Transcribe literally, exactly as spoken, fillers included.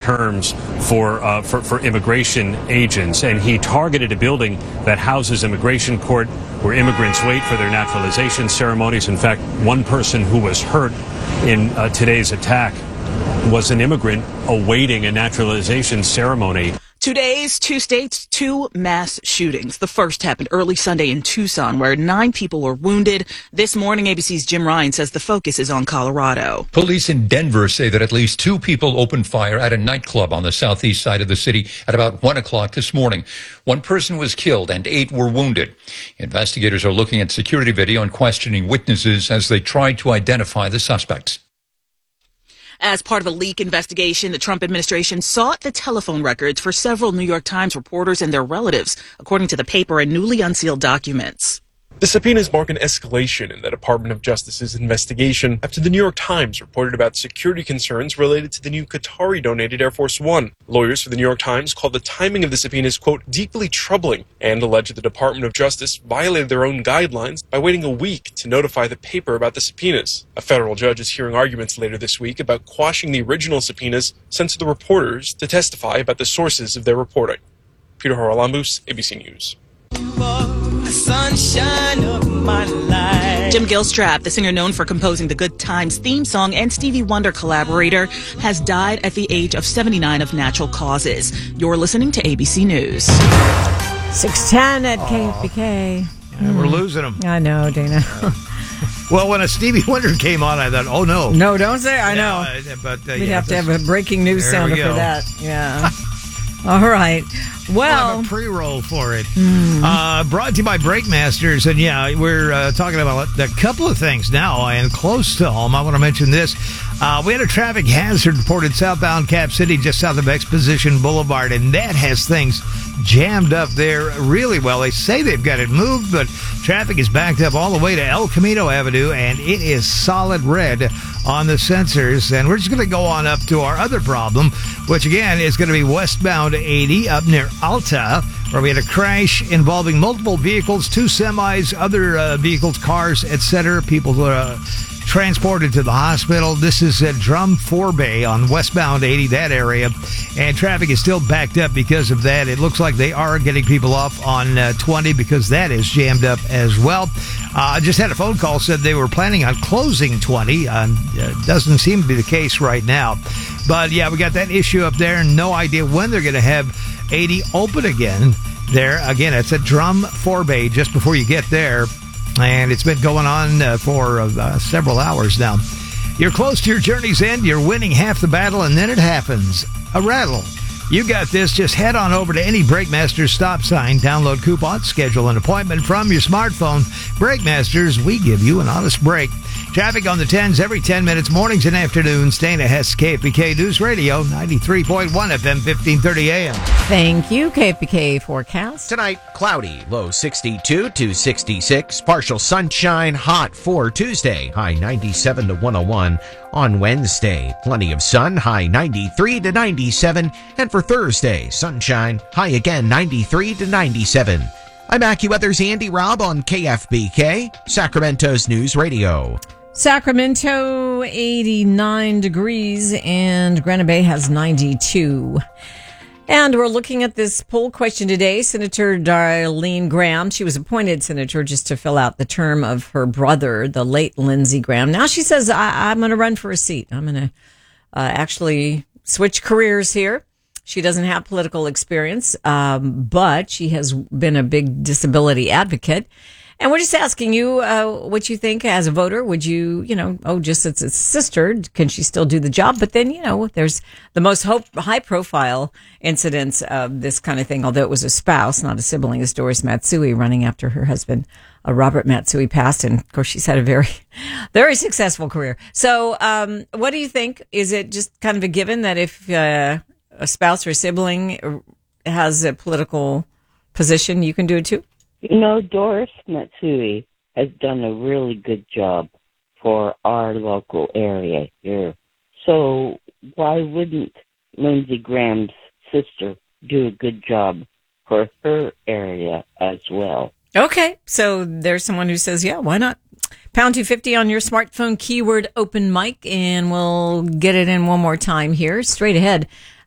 terms for, uh, for, for immigration agents. And he targeted a building that houses immigration court where immigrants wait for their naturalization ceremonies. In fact, one person who was hurt in uh, today's attack was an immigrant awaiting a naturalization ceremony. Two days, two states, two mass shootings. The first happened early Sunday in Tucson, where nine people were wounded. This morning, A B C's Jim Ryan says the focus is on Colorado. Police in Denver say that at least two people opened fire at a nightclub on the southeast side of the city at about one o'clock this morning. One person was killed and eight were wounded. Investigators are looking at security video and questioning witnesses as they try to identify the suspects. As part of a leak investigation, the Trump administration sought the telephone records for several New York Times reporters and their relatives, according to the paper and newly unsealed documents. The subpoenas mark an escalation in the Department of Justice's investigation after the New York Times reported about security concerns related to the new Qatari-donated Air Force One. Lawyers for the New York Times called the timing of the subpoenas, quote, deeply troubling, and alleged the Department of Justice violated their own guidelines by waiting a week to notify the paper about the subpoenas. A federal judge is hearing arguments later this week about quashing the original subpoenas sent to the reporters to testify about the sources of their reporting. Peter Haralambous, A B C News. Sunshine of my life. Jim Gilstrap, the singer known for composing the Good Times theme song and Stevie Wonder collaborator, has died at the age of seventy-nine of natural causes. You're listening to A B C News. six ten at K F B K. Yeah, we're losing them. I know, Dana. Well, when a Stevie Wonder came on, I thought, oh, no. No, don't say I know. Yeah, uh, but, uh, We'd yeah, have to have a breaking news sounder for that. Yeah. All right. Well, we'll have a pre-roll for it. Mm. Uh, brought to you by Breakmasters. And yeah, we're uh, talking about a couple of things now and close to home. I want to mention this. Uh, we had a traffic hazard reported southbound Cap City, just south of Exposition Boulevard, and that has things jammed up there really well. They say they've got it moved, but traffic is backed up all the way to El Camino Avenue, and it is solid red on the sensors. And we're just going to go on up to our other problem, which again is going to be westbound eighty up near Alta, where we had a crash involving multiple vehicles, two semis, other uh, vehicles, cars, et cetera. People uh, transported to the hospital. This is at Drum four Bay on westbound eighty, that area, and traffic is still backed up because of that. It looks like they are getting people off on uh, twenty because that is jammed up as well. I uh, just had a phone call, said they were planning on closing twenty. Uh, doesn't seem to be the case right now. But yeah, we got that issue up there, and no idea when they're going to have eighty open again there. Again, it's at Drum four Bay just before you get there. And it's been going on uh, for uh, several hours now. You're close to your journey's end. You're winning half the battle, and then it happens. A rattle. You got this. Just head on over to any Breakmasters stop sign, download coupons, schedule an appointment from your smartphone. Breakmasters, we give you an honest break. Traffic on the tens every ten minutes, mornings and afternoons. Dana Hess, K F B K News Radio, ninety-three point one F M, fifteen thirty A M. Thank you, K F B K forecast. Tonight, cloudy, low sixty-two to sixty-six. Partial sunshine, hot for Tuesday, high ninety-seven to one oh one. On Wednesday, plenty of sun, high ninety-three to ninety-seven. And for Thursday, sunshine, high again ninety-three to ninety-seven. I'm AccuWeather's Andy Robb on K F B K, Sacramento's News Radio. Sacramento, eighty-nine degrees, and Granite Bay has ninety-two. And we're looking at this poll question today. Senator Darlene Graham, she was appointed senator just to fill out the term of her brother, the late Lindsey Graham. Now she says, I- I'm going to run for a seat. I'm going to uh, actually switch careers here. She doesn't have political experience, um, but she has been a big disability advocate. And we're just asking you uh, what you think as a voter. Would you, you know, oh, just it's a sister, can she still do the job? But then, you know, there's the most hope, high-profile incidents of this kind of thing, although it was a spouse, not a sibling, is Doris Matsui running after her husband, uh, Robert Matsui, passed. And, of course, she's had a very, very successful career. So um, what do you think? Is it just kind of a given that if uh, a spouse or a sibling has a political position, you can do it too? You know, Doris Matsui has done a really good job for our local area here. So why wouldn't Lindsey Graham's sister do a good job for her area as well? Okay, so there's someone who says, yeah, why not? Pound two fifty on your smartphone, keyword open mic, and we'll get it in one more time here. Straight ahead.